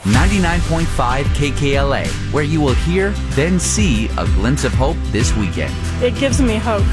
99.5 KKLA, where you will hear, then see a glimpse of hope this weekend. It gives me hope.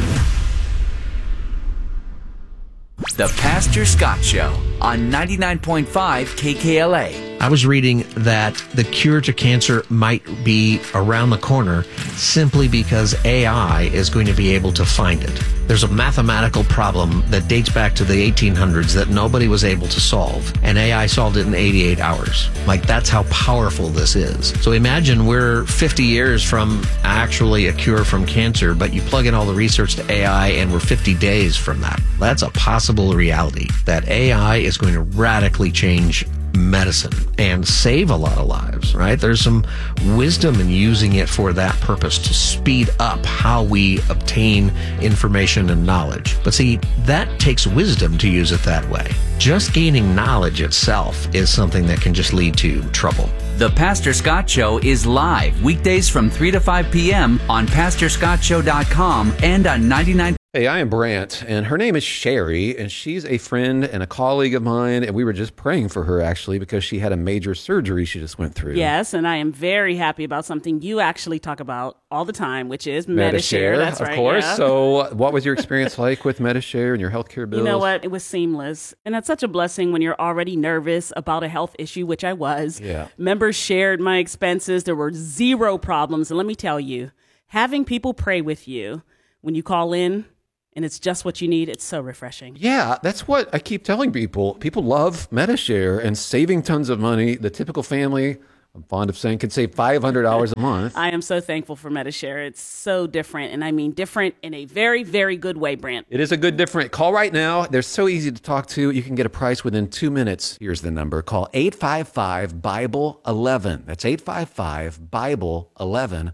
The Pastor Scott Show on 99.5 KKLA. I was reading that the cure to cancer might be around the corner simply because AI is going to be able to find it. There's a mathematical problem that dates back to the 1800s that nobody was able to solve, and AI solved it in 88 hours. Like, that's how powerful this is. So imagine we're 50 years from actually a cure from cancer, but you plug in all the research to AI and we're 50 days from that. That's a possible reality, that AI is going to radically change medicine and save a lot of lives, right? There's some wisdom in using it for that purpose, to speed up how we obtain information and knowledge. But see, that takes wisdom to use it that way. Just gaining knowledge itself is something that can just lead to trouble. The Pastor Scott Show is live weekdays from 3 to 5 p.m. on PastorScottShow.com and on 99. Hey, I am Brant, and her name is Sherry, and she's a friend and a colleague of mine, and we were just praying for her, actually, because she had a major surgery she just went through. Yes, and I am very happy about something you actually talk about all the time, which is Medi-Share. That's right. Of course. Yeah. So what was your experience like with Medi-Share and your healthcare bills? You know what? It was seamless, and that's such a blessing when you're already nervous about a health issue, which I was. Yeah. Members shared my expenses. There were zero problems, and let me tell you, having people pray with you when you call in, and it's just what you need, it's so refreshing. Yeah, that's what I keep telling people. People love Medi-Share and saving tons of money. The typical family, I'm fond of saying, could save $500 a month. I am so thankful for Medi-Share. It's so different, and I mean different in a very, very good way, Brant. It is a good different. Call right now. They're so easy to talk to. You can get a price within 2 minutes. Here's the number. Call 855-BIBLE-11. That's 855-BIBLE-11.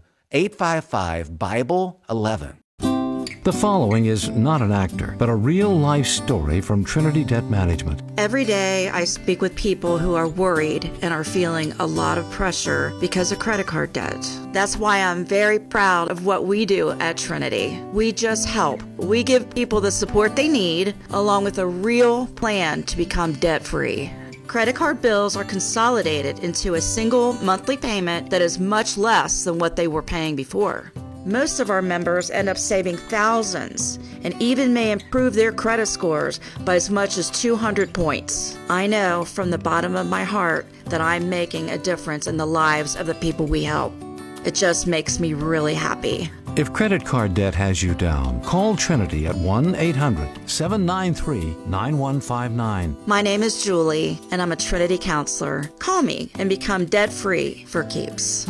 855-BIBLE-11. The following is not an actor, but a real-life story from Trinity Debt Management. Every day I speak with people who are worried and are feeling a lot of pressure because of credit card debt. That's why I'm very proud of what we do at Trinity. We just help. We give people the support they need, along with a real plan to become debt-free. Credit card bills are consolidated into a single monthly payment that is much less than what they were paying before. Most of our members end up saving thousands and even may improve their credit scores by as much as 200 points. I know from the bottom of my heart that I'm making a difference in the lives of the people we help. It just makes me really happy. If credit card debt has you down, call Trinity at 1-800-793-9159. My name is Julie, and I'm a Trinity counselor. Call me and become debt-free for keeps.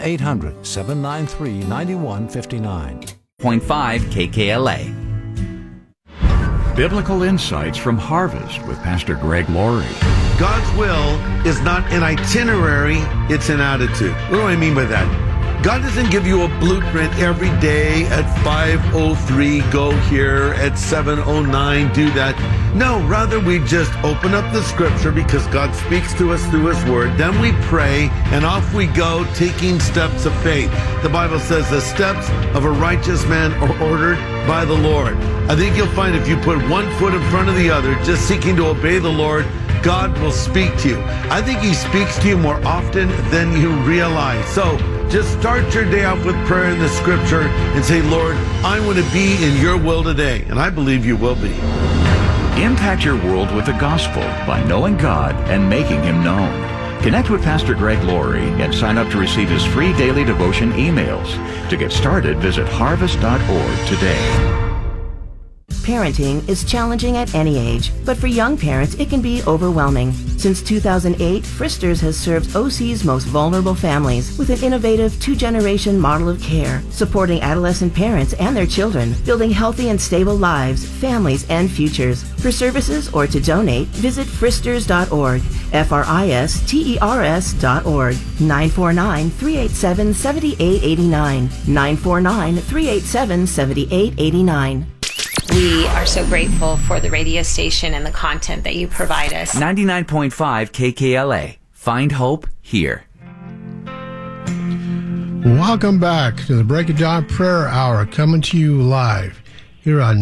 1-800-793-9159. 0.5 KKLA. Biblical insights from Harvest with Pastor Greg Laurie. God's will is not an itinerary, it's an attitude. What do I mean by that? God doesn't give you a blueprint every day at 5:03, go here, at 7:09, do that. No, rather we just open up the scripture because God speaks to us through his word. Then we pray and off we go, taking steps of faith. The Bible says the steps of a righteous man are ordered by the Lord. I think you'll find if you put one foot in front of the other, just seeking to obey the Lord, God will speak to you. I think he speaks to you more often than you realize. So just start your day out with prayer in the scripture and say, Lord, I want to be in your will today. And I believe you will be. Impact your world with the gospel by knowing God and making him known. Connect with Pastor Greg Laurie and sign up to receive his free daily devotion emails. To get started, visit harvest.org today. Parenting is challenging at any age, but for young parents, it can be overwhelming. Since 2008, Fristers has served OC's most vulnerable families with an innovative two-generation model of care, supporting adolescent parents and their children, building healthy and stable lives, families, and futures. For services or to donate, visit fristers.org, fristers.org, 949-387-7889, 949-387-7889. We are so grateful for the radio station and the content that you provide us. 99.5 KKLA. Find hope here. Welcome back to the Break of Dawn Prayer Hour, coming to you live here on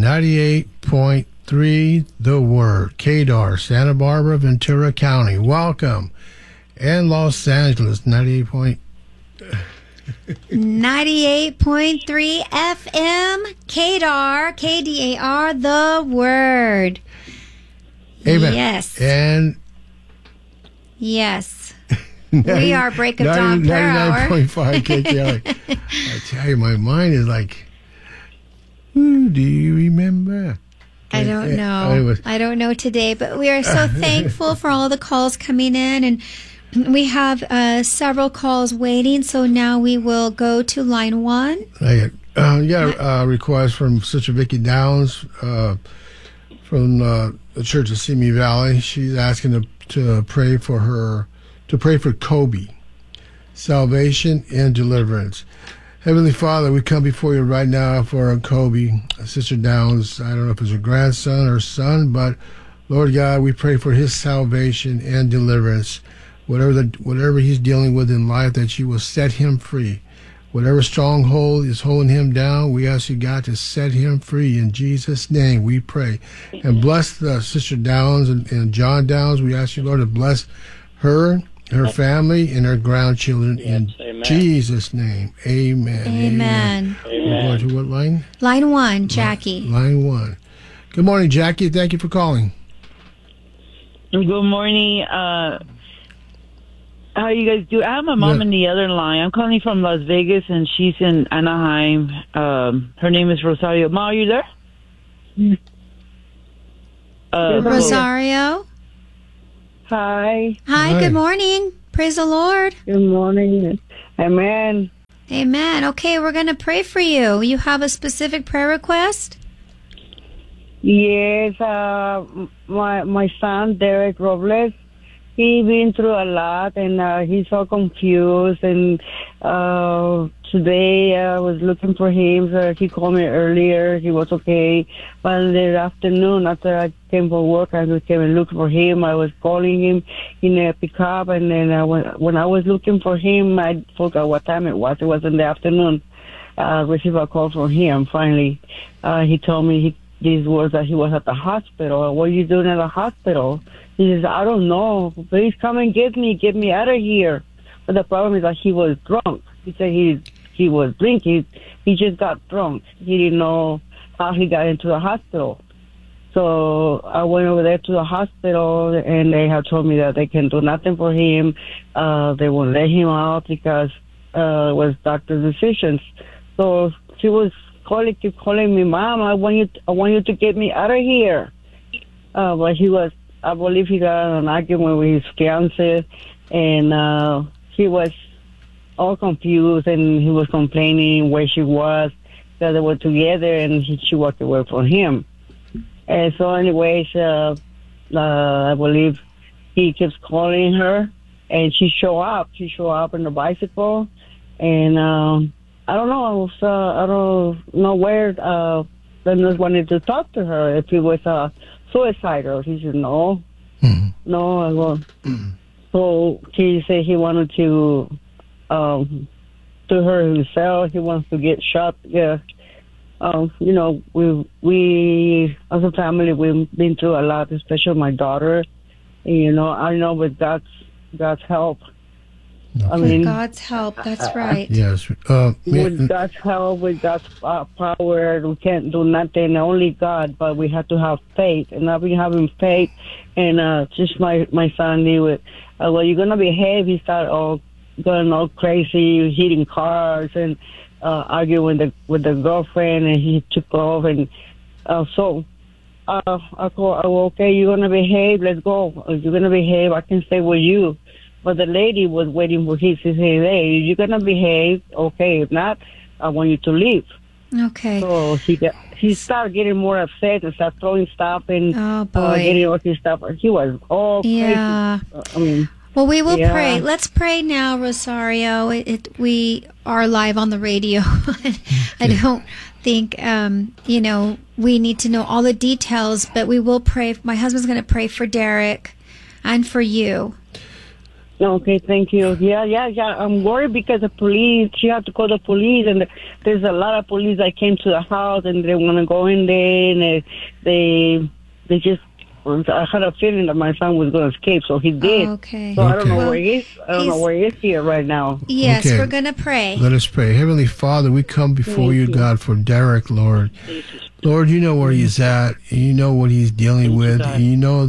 98.3 The Word, KDAR, Santa Barbara, Ventura County. Welcome. and Los Angeles, 98.3 FM, KDAR, KDAR, the Word. Amen. Yes. And yes. We are Break of Dawn Prayer Hour. 99.5 KTLA. I tell you, my mind is like, do you remember? I don't know. I don't know today, but we are so thankful for all the calls coming in, and we have several calls waiting, so now we will go to line 1. I got a request from Sister Vicki Downs from the Church of Simi Valley. She's asking to pray for her, to pray for Kobe, salvation and deliverance. Heavenly Father, we come before you right now for Kobe, Sister Downs. I don't know if it's her grandson or son, but Lord God, we pray for his salvation and deliverance. Whatever he's dealing with in life, that you will set him free. Whatever stronghold is holding him down, we ask you, God, to set him free. In Jesus' name, we pray. And bless Sister Downs and John Downs. We ask you, Lord, to bless her family, and her grandchildren. In Jesus' name, amen. Amen. We're going to what line? Line 1, Jackie. Line 1. Good morning, Jackie. Thank you for calling. Good morning. How you guys do? I have my mom in the other line. I'm calling from Las Vegas, and she's in Anaheim. Her name is Rosario. Ma, are you there? Rosario? Hi. Hi, good morning. Praise the Lord. Good morning. Amen. Amen. Okay, we're going to pray for you. You have a specific prayer request? Yes, my son, Derek Robles, he's been through a lot, and he's so confused, and today I was looking for him, so he called me earlier. He was okay, but in the afternoon, after I came from work, I just came and looked for him. I was calling him in a pickup, and then when I was looking for him, I forgot what time it was. It was in the afternoon. I received a call from him, finally. He told me these words, that he was at the hospital. What are you doing at the hospital? He says, I don't know. Please come and get me out of here. But the problem is that he was drunk. He said he was drinking. He just got drunk. He didn't know how he got into the hospital. So I went over there to the hospital, and they have told me that they can do nothing for him. They won't let him out because it was doctor's decisions. So she was keep calling me, Mom, I want you to get me out of here. But I believe he got an argument with his fiance, and he was all confused, and he was complaining where she was, that they were together, and she walked away from him. And so anyways, I believe he keeps calling her, and she show up. She show up on the bicycle, and I don't know. I don't know where the nurse wanted to talk to her, if it was suicidal. He said no. No, I won't. So he said he wanted to hurt himself. He wants to get shot. Yeah. You know, we as a family, we've been through a lot, especially my daughter. And, you know, I know with God's help. Okay. I mean, God's help, that's right. Yes. With God's help, with God's power, we can't do nothing. Only God, but we have to have faith. And I've been having faith. And just my son knew it. Well, you're gonna behave. He started going all crazy, hitting cars and arguing with the girlfriend. And he took off. And so I called. Okay, you're gonna behave. Let's go. You're gonna behave. I can stay with you. But the lady was waiting for him to say, hey, you're going to behave. Okay, if not, I want you to leave. Okay. So he started getting more upset and started throwing stuff and getting all his stuff. He was all crazy. I mean, well, we will pray. Let's pray now, Rosario. We are live on the radio. I don't think, we need to know all the details, but we will pray. My husband's going to pray for Derek and for you. Okay, thank you. Yeah. I'm worried because the police, she had to call the police, and there's a lot of police that came to the house, and they want to go in there, and they just I had a feeling that my son was going to escape, so he did. Okay. So I don't know Well, where he is. I don't know where he is here right now. Yes, Okay. we're going to pray. Let us pray. Heavenly Father, we come before Thank you, you. God, for Derek, Lord. Lord, you know where he's at, and you know what he's dealing with, and you know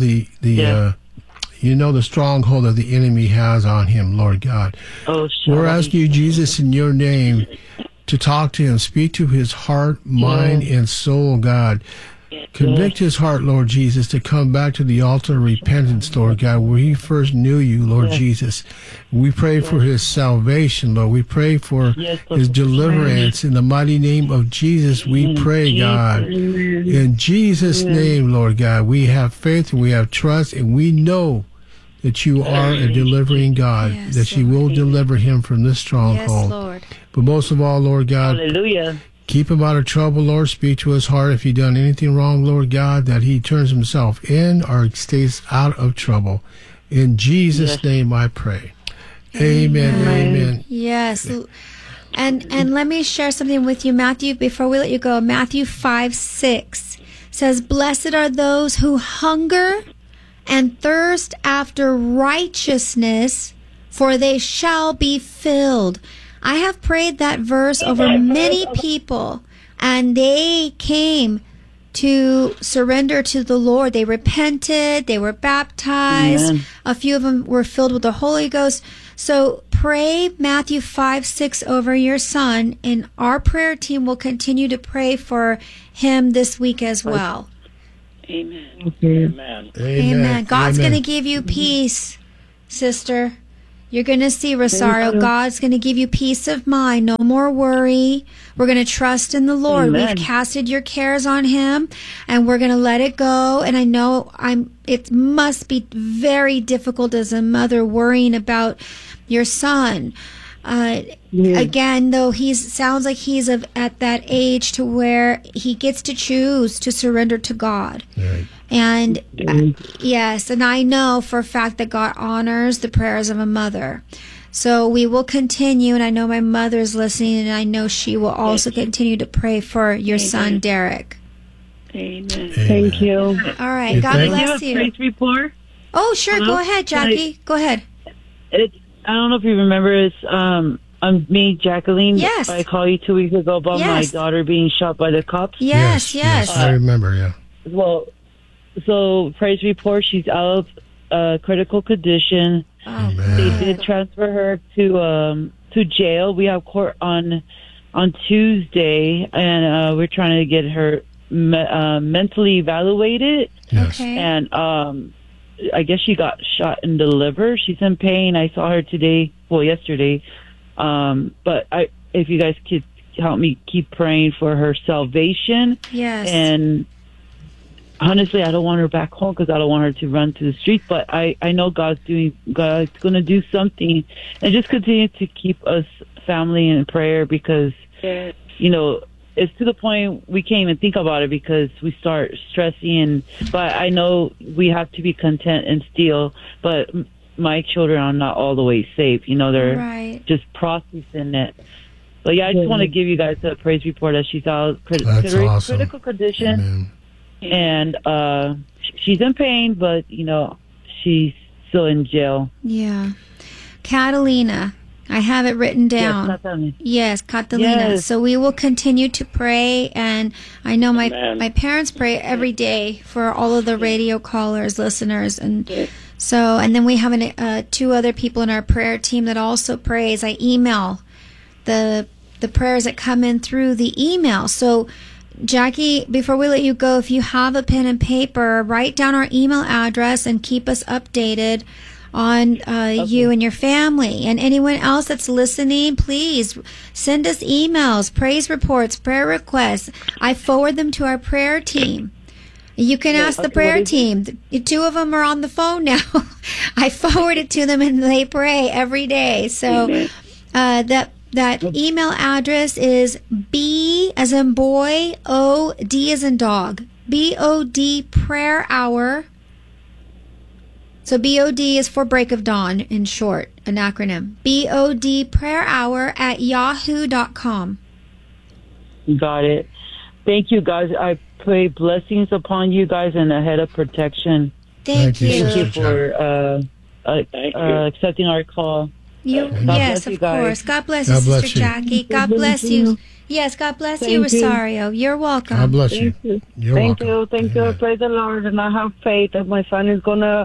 you know the stronghold that the enemy has on him, Lord God. We're asking you, Jesus, in your name, to talk to him, speak to his heart, mind, and soul, God. Convict his heart, Lord Jesus, to come back to the altar of repentance, Lord God, where he first knew you, Lord Jesus. We pray for his salvation, Lord. We pray for his deliverance. In the mighty name of Jesus, we pray, God. In Jesus' name, Lord God, we have faith and we have trust, and we know that you are a delivering God, that you will deliver him from this stronghold. Yes, Lord. But most of all, Lord God, Hallelujah. keep him out of trouble, Lord. Speak to his heart if he done anything wrong, Lord God, that he turns himself in or stays out of trouble. In Jesus' name I pray. Amen. Amen. Yes. And let me share something with you, Matthew, before we let you go. Matthew 5:6 says, "Blessed are those who hunger and thirst after righteousness, for they shall be filled." I have prayed that verse over many people, and they came to surrender to the Lord. They repented, they were baptized. Amen. A few of them were filled with the Holy Ghost. So pray Matthew 5:6 over your son, and our prayer team will continue to pray for him this week as well. Amen. Amen. God's going to give you peace, sister. You're going to see, Rosario, God's going to give you peace of mind. No more worry. We're going to trust in the Lord. Amen. We've casted your cares on him, and we're going to let it go. And I know it must be very difficult as a mother worrying about your son. Again, though, sounds like he's at that age to where he gets to choose to surrender to God. Right. And yes, and I know for a fact that God honors the prayers of a mother. So we will continue, and I know my mother's listening, and I know she will also continue to pray for your son, Derek. Amen. Thank you. All right, God bless you. Praise report. Oh, sure, go ahead, Jackie. Go ahead. I don't know if you remember, it's I'm me, Jacqueline. Yes. I called you 2 weeks ago about my daughter being shot by the cops. Yes. I remember, yeah. Well, so praise report, she's out of critical condition. Oh, they did transfer her to jail. We have court on Tuesday, and we're trying to get her mentally evaluated. Yes. Okay. And I guess she got shot in the liver. She's in pain. I saw her yesterday. But if you guys could help me keep praying for her salvation. Yes. And honestly, I don't want her back home because I don't want her to run to the streets. But I know God's going to do something, and just continue to keep us family in prayer because, it's to the point we can't even think about it because we start stressing. But I know we have to be content and still. But my children are not all the way safe. They're just processing it. But yeah, I just want to give you guys a praise report that she's out of critical condition. Amen. And she's in pain, but, she's still in jail. Yeah. Catalina. I have it written down. Yes, Catalina. Yes. So we will continue to pray, and I know my parents pray every day for all of the radio callers, listeners, and so. And then we have two other people in our prayer team that also prays. I email the prayers that come in through the email. So, Jackie, before we let you go, if you have a pen and paper, write down our email address and keep us updated on you and your family. And anyone else that's listening, please send us emails, praise reports, prayer requests. I forward them to our prayer team. You can ask the prayer team. The two of them are on the phone now. I forward it to them and they pray every day. So that email address is B as in boy, O, D as in dog. BOD prayer hour. So BOD is for break of dawn in short, an acronym. BOD prayer hour at yahoo.com. Got it. thank you, guys. I pray blessings upon you guys and a head of protection. Thank you. Thank you for accepting our call. Yes, of course. God bless you, Sister Jackie. God bless you. Yes, God bless you, Rosario. You're welcome. God bless you. You're welcome. Thank you. Praise the Lord. And I have faith that my son is going to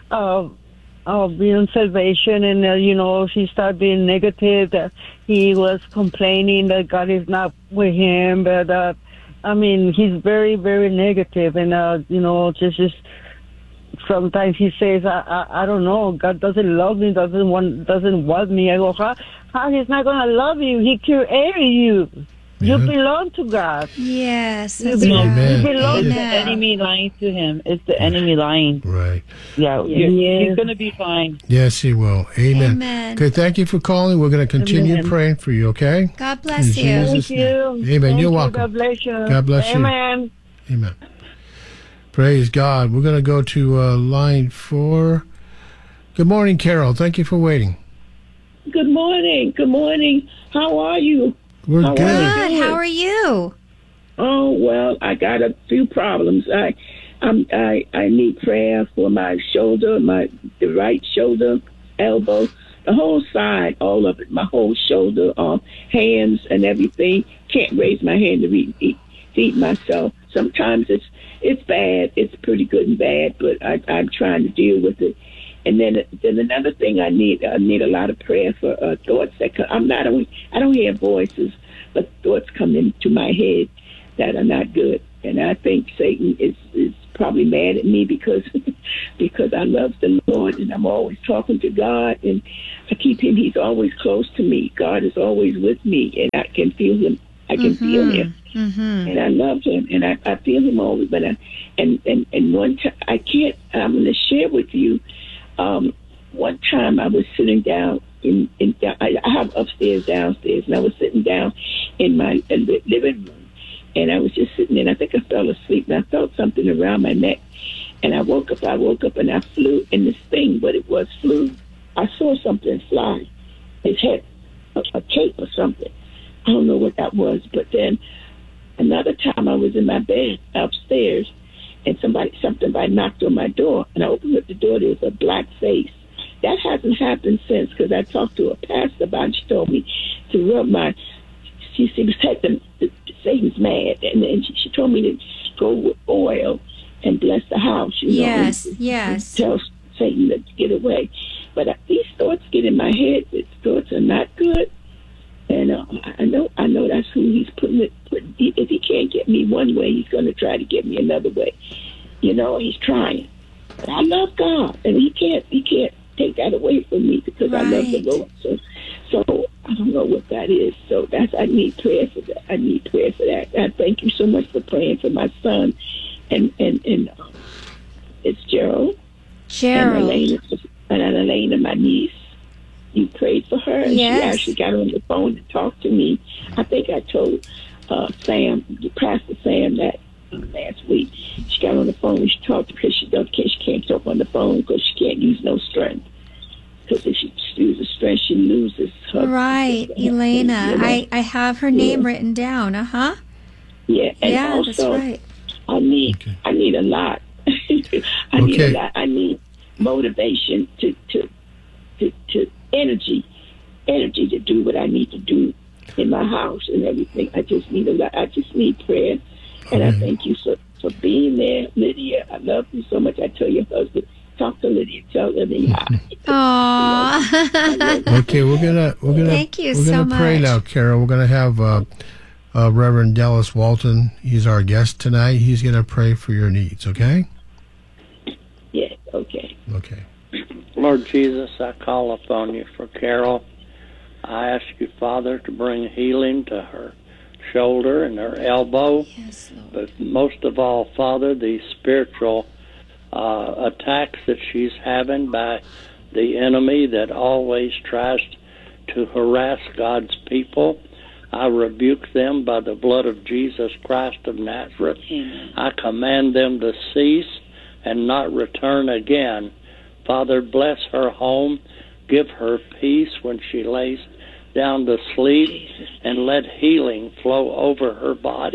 be in salvation. And, he started being negative, that he was complaining that God is not with him. But, he's very, very negative. And, just sometimes he says, I don't know, God doesn't love me, doesn't want me. I go, how he's not going to love you? He created you. You belong to God. Yes. You belong It's the enemy lying to him. It's the enemy lying. Right. Yeah. He's going to be fine. Yes, he will. Amen. Amen. Okay, thank you for calling. We're going to continue praying for you, okay? God bless you. Thank you. Amen. You're welcome. God bless you. God bless you. Amen. Amen. Praise God. We're going to go to line 4. Good morning, Carol. Thank you for waiting. Good morning. Good morning. How are you? We're good. How are you? Oh, well, I got a few problems. I need prayer for my shoulder, the right shoulder, elbow, the whole side, all of it, my whole shoulder, hands and everything. Can't raise my hand to feed myself. Sometimes it's bad. It's pretty good and bad, but I'm trying to deal with it. And then another thing I need a lot of prayer for thoughts that come. I don't hear voices, but thoughts come into my head that are not good. And I think Satan is probably mad at me because I love the Lord and I'm always talking to God and I keep him. He's always close to me. God is always with me and I can feel him. I can feel him. Mm-hmm. And I love him, and I feel him always. But and one time I can't. I'm going to share with you. One time I was sitting down I have upstairs, downstairs, and I was sitting down in my living room, and I was just sitting there. And I think I fell asleep, and I felt something around my neck, and I woke up, and I flew in this thing, but it was flew. I saw something fly. It had a cape or something. I don't know what that was, but then another time I was in my bed upstairs and somebody knocked on my door and I opened up the door. There was a black face. That hasn't happened since because I talked to a pastor about it. She told me to rub she said Satan's mad. And then she told me to go with oil and bless the house. Yes. Tell Satan to get away. But these thoughts get in my head. These thoughts are not good. And I know that's who he's putting it. If he can't get me one way, he's going to try to get me another way. He's trying. But I love God, and he can't take that away from me because I love the Lord. So I don't know what that is. So I need prayer for that. I thank you so much for praying for my son, and it's Gerald. And Elena, my niece. You prayed for her, and she actually got on the phone to talk to me. I think I told Pastor Sam, that last week. She got on the phone and she talked because she can't talk on the phone because she can't use no strength. Because if she uses strength, she loses her. Right, Elena. I have her name written down. Yeah, and also, that's right. I need a lot. I need a lot. I need motivation to energy to do what I need to do in my house and everything. I just need a lot. I just need prayer. And I thank you for being there, Lydia. I love you so much. I tell your husband, talk to Lydia, tell Lydia hi. Aww. Okay, we're gonna thank you we're gonna pray now, Carol. We're gonna have Reverend Dallas Walton. He's our guest tonight. He's gonna pray for your needs. Okay. Yeah. Okay. Okay. Lord Jesus, I call upon you for Carol. I ask you, Father, to bring healing to her shoulder and her elbow. Yes, Lord. But most of all, Father, these spiritual attacks that she's having by the enemy that always tries to harass God's people, I rebuke them by the blood of Jesus Christ of Nazareth. Amen. I command them to cease and not return again. Father, bless her home. Give her peace when she lays down to sleep, and let healing flow over her body.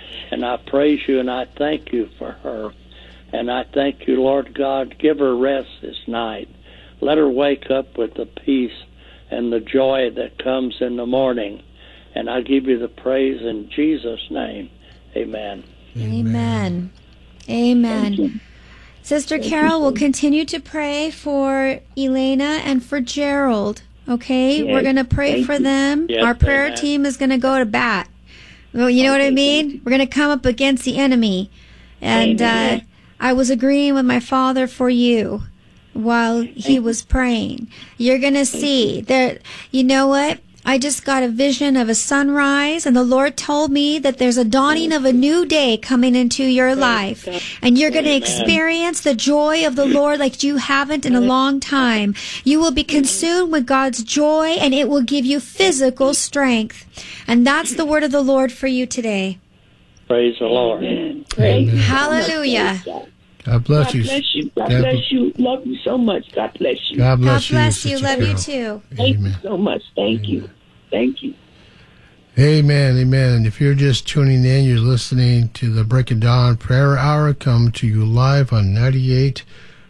And I praise you and I thank you for her. And I thank you, Lord God, give her rest this night. Let her wake up with the peace and the joy that comes in the morning. And I give you the praise in Jesus' name. Amen. Amen. Amen. Sister Carol will continue to pray for Elena and for Gerald. Okay? Yes. We're going to pray for them. Yes, Our prayer amen. team is going to go to bat. Well, you know what I mean? We're going to come up against the enemy. And I was agreeing with my father for you while he was praying. You're going to see there. You know what? I just got a vision of a sunrise, and the Lord told me that there's a dawning of a new day coming into your life, and you're going to experience the joy of the Lord like you haven't in a long time. You will be consumed with God's joy, and it will give you physical strength. And that's the word of the Lord for you today. Praise the Lord. Hallelujah. God bless you. God bless you. God bless you. Love you so much. God bless you. God bless God bless you. you. Sister Love you Carol. too. Thank you so much. Thank you. Thank you. Amen, amen. And if you're just tuning in, you're listening to the Break of Dawn Prayer Hour, come to you live on 98.3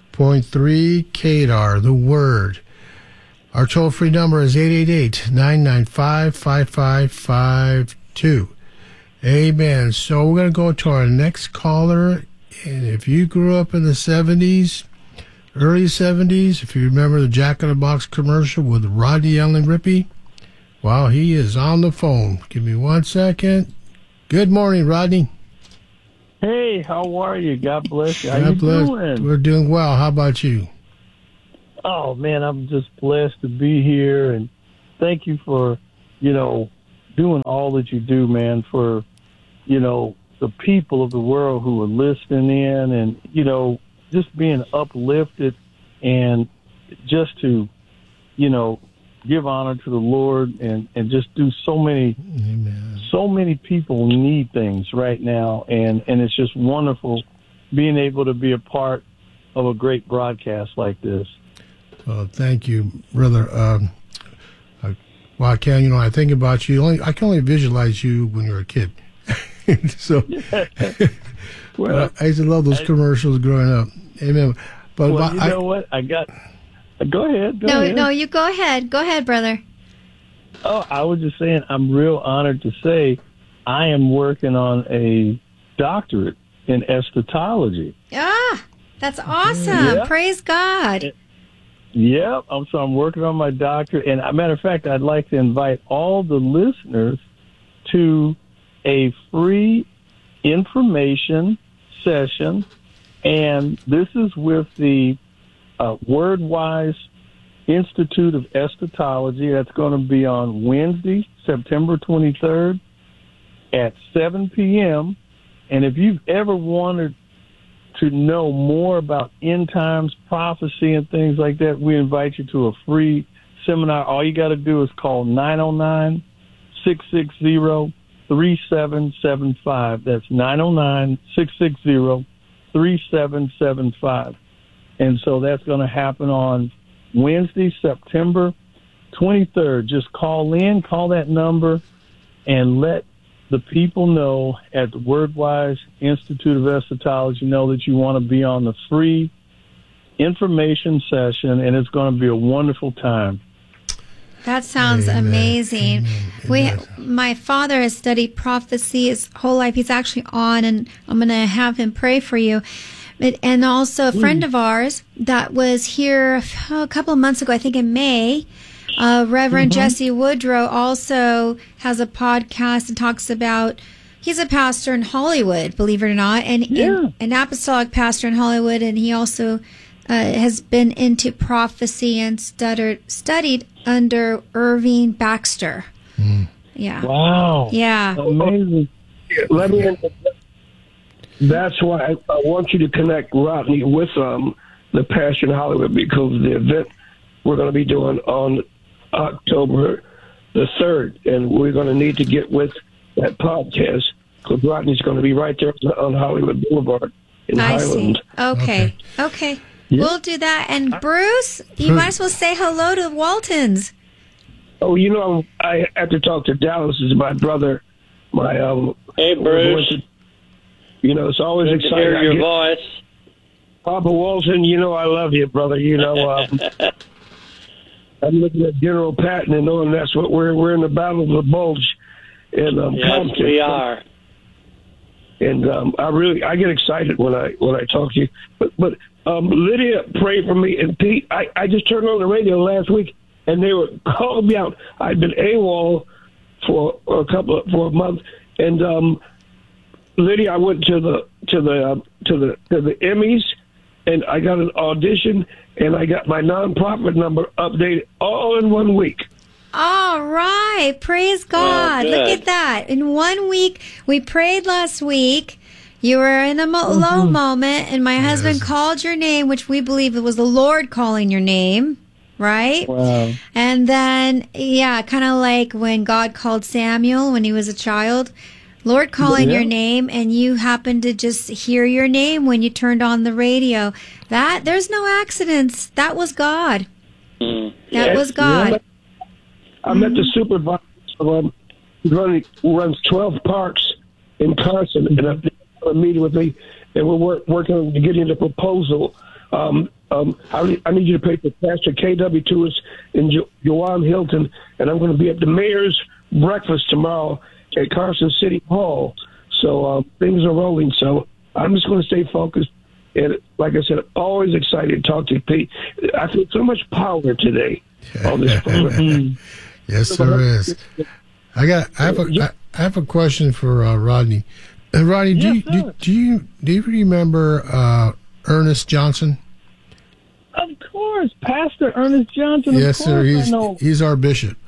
KDAR, The Word. Our toll-free number is 888-995-5552. Amen. So we're going to go to our next caller. And if you grew up in the 70s, early 70s, if you remember the Jack in the Box commercial with Rodney Allen Rippey, wow, he is on the phone. Give me 1 second. Good morning, Rodney. Hey, how are you? God bless you. How God you bless. doing? We're doing well. How about you? Oh, man, I'm just blessed to be here. And thank you for, doing all that you do, man, for, the people of the world who are listening in and, just being uplifted and just to, give honor to the Lord and just do so many people need things right now. And it's just wonderful being able to be a part of a great broadcast like this. Thank you, brother. Well, I think about you. I can only visualize you when you're a kid. So, well, I used to love those commercials growing up. Amen. But well, you know what? Go ahead. No, you go ahead. Go ahead, brother. Oh, I was just saying, I'm real honored to say I am working on a doctorate in eschatology. Ah, that's awesome. Yeah. Praise God. Yep. So I'm working on my doctorate. And as a matter of fact, I'd like to invite all the listeners to a free information session. And this is with the WordWise Institute of Eschatology. That's going to be on Wednesday, September 23rd at 7 p.m. And if you've ever wanted to know more about end times prophecy and things like that, we invite you to a free seminar. All you got to do is call 909-660-3775. That's 909-660-3775. And so that's going to happen on Wednesday, September 23rd. Just call that number, and let the people know at the WordWise Institute of Eschatology know that you want to be on the free information session, and it's going to be a wonderful time. That sounds amazing. My father has studied prophecy his whole life. He's actually on, and I'm going to have him pray for you. And also a friend of ours that was here a couple of months ago, I think in May, Reverend Jesse Woodrow also has a podcast and talks about, he's a pastor in Hollywood, believe it or not, and an apostolic pastor in Hollywood, and he also has been into prophecy and studied under Irving Baxter. Yeah. Wow. Yeah. Amazing. Let me. That's why I want you to connect Rodney with the pastor in Hollywood, because the event we're going to be doing on October the 3rd, and we're going to need to get with that podcast because Rodney's going to be right there on Hollywood Boulevard in Highland. Okay. Yeah. We'll do that. And Bruce, you might as well say hello to Waltons. Oh, I have to talk to Dallas. Is my brother Hey, Bruce. You know, it's always Good to exciting. hear your voice. Papa Walton, you know I love you, brother. You know, I'm looking at General Patton and knowing that's what we're in the battle of the Bulge. And Yes, Compton. we are. And I get excited when I talk to you. But Lydia prayed for me, and Pete, I just turned on the radio last week, and they were calling me out. I'd been AWOL for a month, and Lydia, I went to the Emmys, and I got an audition, and I got my nonprofit number updated all in 1 week. All right. Praise God. Oh, look at that. In 1 week, we prayed last week. You were in a low moment, and my husband called your name, which we believe it was the Lord calling your name, right? Wow. And then, kind of like when God called Samuel when he was a child, Lord calling your name, and you happened to just hear your name when you turned on the radio. There's no accidents. That was God. That was God. I met the supervisor who runs 12 parks in Carson, and I'm a meeting with me, and we're working on getting the proposal. I need you to pay for Pastor KW Tours in Joanne Hilton, and I'm going to be at the mayor's breakfast tomorrow at Carson City Hall. So things are rolling. So I'm just going to stay focused. And like I said, always excited to talk to you, Pete. I feel so much power today on this program. Yes, there is. I have a question for Rodney. Rodney, do you remember Ernest Johnson? Of course, Pastor Ernest Johnson. Yes, sir. He's our bishop.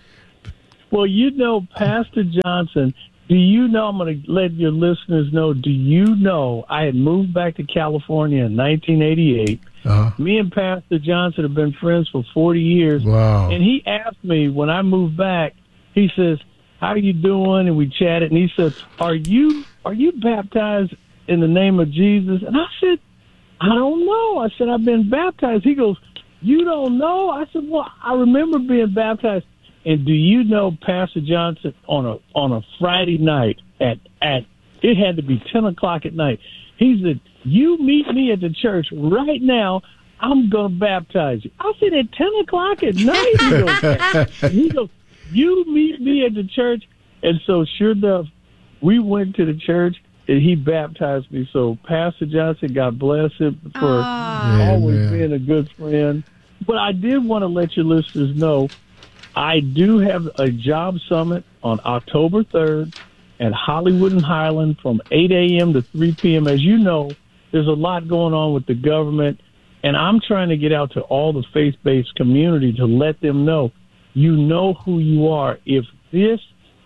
Well, you know, Pastor Johnson. Do you know? I'm going to let your listeners know. Do you know I had moved back to California in 1988? Me and Pastor Johnson have been friends for 40 years. Wow. And he asked me when I moved back, he says, "How are you doing?" And we chatted, and he said, Are you baptized in the name of Jesus?" And I said, "I don't know." I said, "I've been baptized." He goes, "You don't know?" I said, "Well, I remember being baptized." And do you know Pastor Johnson on a Friday night at it had to be 10 o'clock at night. He said, "You meet me at the church right now. I'm going to baptize you." I said, "At 10 o'clock at night?" He goes, "You meet me at the church." And so sure enough, we went to the church and he baptized me. So Pastor Johnson, God bless him for always being a good friend. But I did want to let your listeners know, I do have a job summit on October 3rd at Hollywood and Highland from 8 a.m. to 3 p.m. As you know, there's a lot going on with the government, and I'm trying to get out to all the faith-based community to let them know, you know who you are. If you're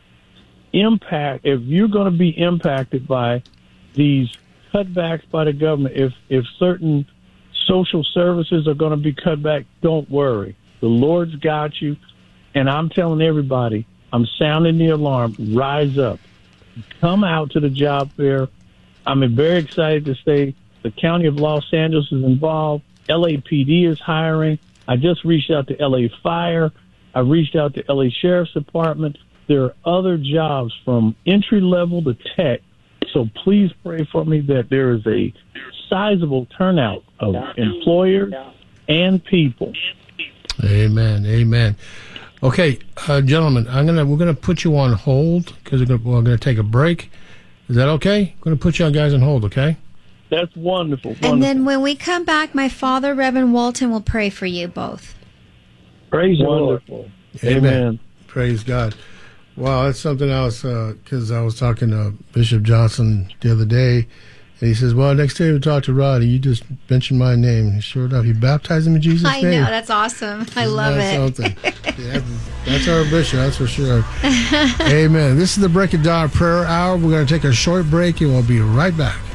going to be impacted by these cutbacks by the government, if certain social services are going to be cut back, don't worry. The Lord's got you. And I'm telling everybody, I'm sounding the alarm. Rise up. Come out to the job fair. I'm very excited to say the County of Los Angeles is involved. LAPD is hiring. I just reached out to LA Fire. I reached out to LA Sheriff's Department. There are other jobs from entry level to tech. So please pray for me that there is a sizable turnout of employers and people. Amen. Amen. Okay, gentlemen, we're gonna put you on hold because we're gonna take a break. Is that okay? I'm gonna put you guys on hold, okay? That's wonderful. And then when we come back, my father, Reverend Walton, will pray for you both. Praise the Lord. Amen. Praise God. Wow, that's something else, because I was talking to Bishop Johnson the other day, and he says, well, next day we talk to Rodney, you just mentioned my name. And sure enough, he baptized him in Jesus' name. I know, that's awesome. I love it. Something? Yeah, that's our bishop, that's for sure. Amen. This is the Break of Dawn Prayer Hour. We're going to take a short break, and we'll be right back.